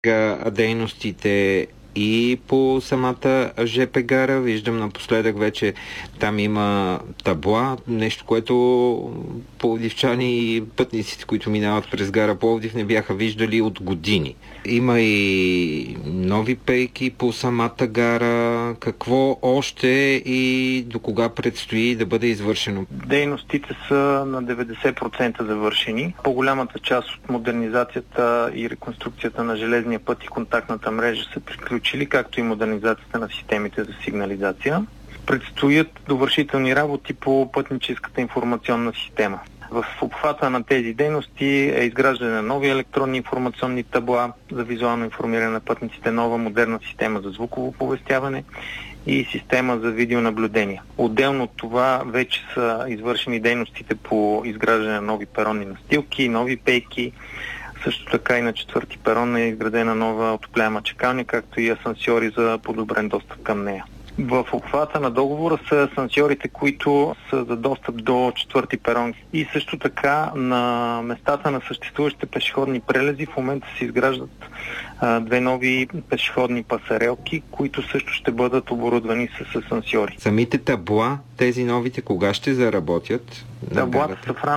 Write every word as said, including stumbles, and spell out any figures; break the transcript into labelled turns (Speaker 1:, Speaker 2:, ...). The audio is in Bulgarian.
Speaker 1: дейностите и по самата ЖП гара. Виждам напоследък вече там има табла, нещо, което пловдивчани и пътниците, които минават през гара Пловдив, не бяха виждали от години. Има и нови пейки по самата гара. Какво още и до кога предстои да бъде извършено?
Speaker 2: Дейностите са на деветдесет процента завършени. По-голямата част от модернизацията и реконструкцията на железния път и контактната мрежа са приключили, както и модернизацията на системите за сигнализация. Предстоят довършителни работи по пътническата информационна система. В обхвата на тези дейности е изграждане на нови електронни информационни табла за визуално информиране на пътниците, нова модерна система за звуково оповестяване и система за видеонаблюдение. Отделно от това вече са извършени дейностите по изграждане на нови перонни настилки, нови пейки. Също така и на четвърти перон е изградена нова отопляема чакалня, както и асансьори за подобрен достъп към нея. В обхвата на договора са асансьорите, които са за достъп до четвърти перон. И също така на местата на съществуващите пешеходни прелези в момента се изграждат а, две нови пешеходни пасарелки, които също ще бъдат оборудвани с асансьори.
Speaker 1: Самите табла, тези новите, кога ще заработят?
Speaker 2: Таблата са в